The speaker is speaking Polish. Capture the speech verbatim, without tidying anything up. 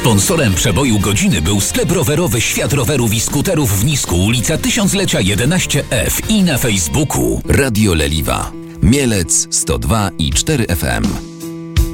Sponsorem przeboju godziny był sklep rowerowy Świat Rowerów i Skuterów w Nisku, ulica Tysiąclecia jedenaście F i na Facebooku. Radio Leliwa. Mielec sto dwa i cztery F M.